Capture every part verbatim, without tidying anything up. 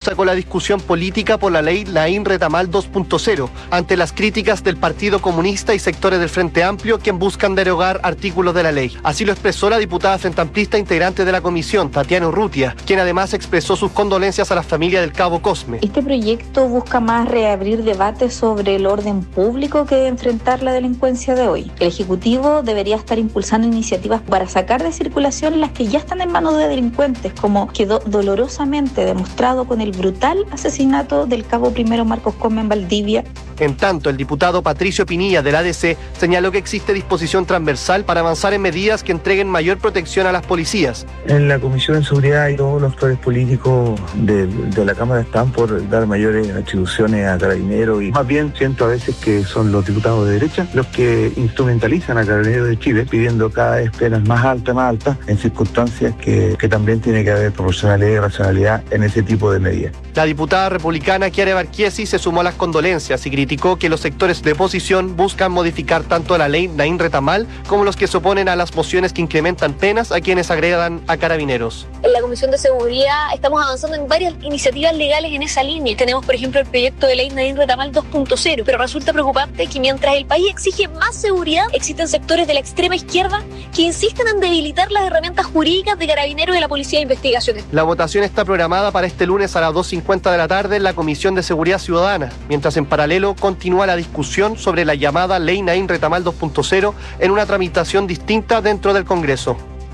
sacó la discusión política por la ley Laín Retamal dos punto cero, ante las críticas del Partido Comunista y sectores del Frente Amplio, quien buscan derogar artículos de la ley. Así lo expresó la diputada frente amplista integrante de la comisión, Tatiana Urrutia, quien además expresó sus condolencias a la familia del cabo Cosme. Este proyecto busca más reabrir debates sobre el orden público que enfrentar la delincuencia de hoy. El Ejecutivo debería estar impulsando iniciativas para sacar de circulación las que ya están en manos de delincuentes, como quedó dolorosamente demostrado con el brutal asesinato del cabo primero Marcos Cosme en Valdivia. En tanto, el diputado Patricio Pinilla del A D C señaló que existe disposición transversal para avanzar en medidas que entreguen mayor protección a las policías. En la Comisión de Seguridad y todos los actores políticos de, de la Cámara están por dar mayores atribuciones a Carabineros, y más bien siento a veces que son los diputados de derecha los que instrumentalizan a Carabineros de Chile pidiendo cada vez penas más altas, más altas, en circunstancias que, que también tiene que haber proporcionalidad y racionalidad en ese tipo de medidas. La diputada republicana Chiara Barchiesi se sumó a las condolencias y criticó que los sectores de oposición buscan modificar tanto la ley Laín Retamal como los que se oponen a las mociones que incrementan penas a quienes agredan a carabineros. En la Comisión de Seguridad estamos avanzando en varias iniciativas legales en esa línea. Tenemos, por ejemplo, el proyecto de ley Laín Retamal dos punto cero, pero resulta preocupante que mientras el país exige más seguridad, existen sectores de la extrema izquierda que insisten en debilitar las herramientas jurídicas de Carabineros y de la Policía de Investigaciones. La votación está programada para este lunes a las dos cincuenta de la tarde en la Comisión de Seguridad Ciudadana, mientras en paralelo continúa la discusión sobre la llamada ley Laín Retamal dos punto cero en una tramitación distinta dentro del Congreso.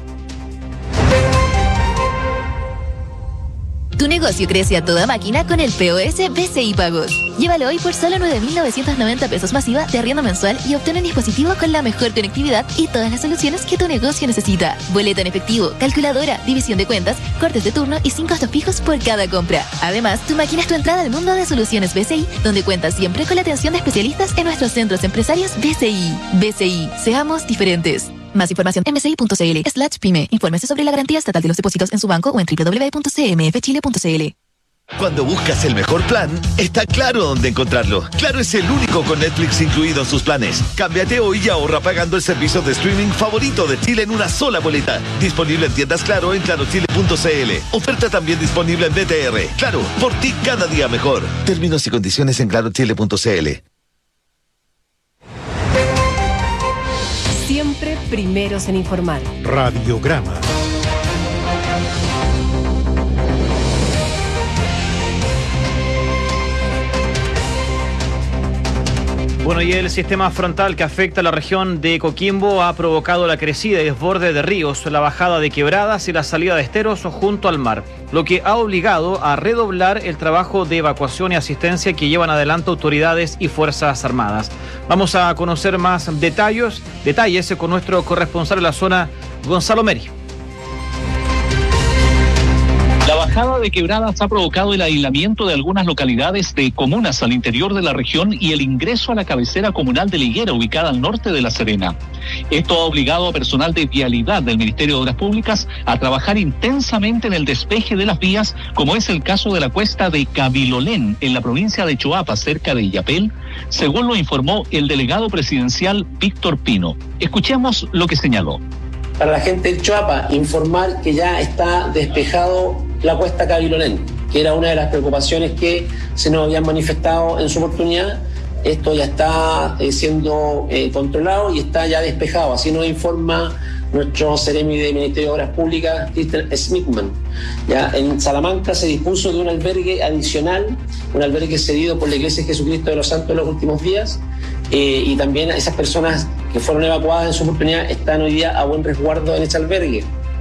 Tu negocio crece a toda máquina con el P O S B C I Pagos. Llévalo hoy por solo nueve mil novecientos noventa pesos masiva de arriendo mensual y obtén un dispositivo con la mejor conectividad y todas las soluciones que tu negocio necesita. Boleta en efectivo, calculadora, división de cuentas, cortes de turno y sin costos fijos por cada compra. Además, tu máquina es tu entrada al mundo de soluciones B C I, donde cuentas siempre con la atención de especialistas en nuestros centros empresarios B C I. B C I, seamos diferentes. Más información en bci.cl slash pyme. Infórmese sobre la garantía estatal de los depósitos en su banco o en doble u doble u doble u punto c m f chile punto c l. Cuando buscas el mejor plan, está claro dónde encontrarlo. Claro es el único con Netflix incluido en sus planes. Cámbiate hoy y ahorra pagando el servicio de streaming favorito de Chile en una sola boleta. Disponible en tiendas Claro en claro chile punto c l. Oferta también disponible en B T R. Claro, por ti cada día mejor. Términos y condiciones en claro chile punto c l. Siempre primeros en informar. Radiograma. Bueno, y el sistema frontal que afecta a la región de Coquimbo ha provocado la crecida y desborde de ríos, la bajada de quebradas y la salida de esteros junto al mar, lo que ha obligado a redoblar el trabajo de evacuación y asistencia que llevan adelante autoridades y fuerzas armadas. Vamos a conocer más detalles, detalles con nuestro corresponsal en la zona, Gonzalo Meri. La bajada de quebradas ha provocado el aislamiento de algunas localidades de comunas al interior de la región y el ingreso a la cabecera comunal de Liguera, ubicada al norte de La Serena. Esto ha obligado a personal de vialidad del Ministerio de Obras Públicas a trabajar intensamente en el despeje de las vías, como es el caso de la cuesta de Cabilolén, en la provincia de Choapa, cerca de Illapel, según lo informó el delegado presidencial Víctor Pino. Escuchemos lo que señaló. Para la gente del Choapa, informar que ya está despejado la cuesta Cabilolén, que era una de las preocupaciones que se nos habían manifestado en su oportunidad. Esto ya está eh, siendo eh, controlado y está ya despejado. Así nos informa nuestro Seremi de Ministerio de Obras Públicas, Christian Smithman. Ya en Salamanca se dispuso de un albergue adicional, un albergue cedido por la Iglesia de Jesucristo de los Santos en los últimos días, eh, y también esas personas que fueron evacuadas en su oportunidad están hoy día a buen resguardo en ese albergue.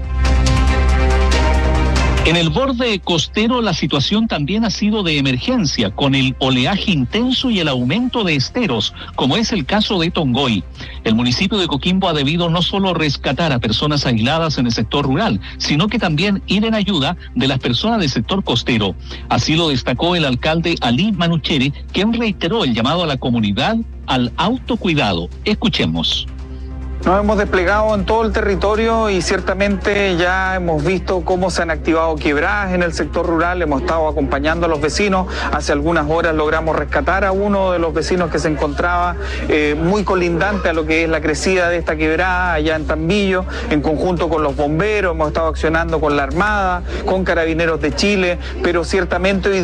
En el borde costero la situación también ha sido de emergencia, con el oleaje intenso y el aumento de esteros, como es el caso de Tongoy. El municipio de Coquimbo ha debido no solo rescatar a personas aisladas en el sector rural, sino que también ir en ayuda de las personas del sector costero. Así lo destacó el alcalde Ali Manucheri, quien reiteró el llamado a la comunidad al autocuidado. Escuchemos. Nos hemos desplegado en todo el territorio y ciertamente ya hemos visto cómo se han activado quebradas en el sector rural, hemos estado acompañando a los vecinos. Hace algunas horas logramos rescatar a uno de los vecinos que se encontraba eh, muy colindante a lo que es la crecida de esta quebrada allá en Tambillo, en conjunto con los bomberos, hemos estado accionando con la Armada, con Carabineros de Chile, pero ciertamente hoy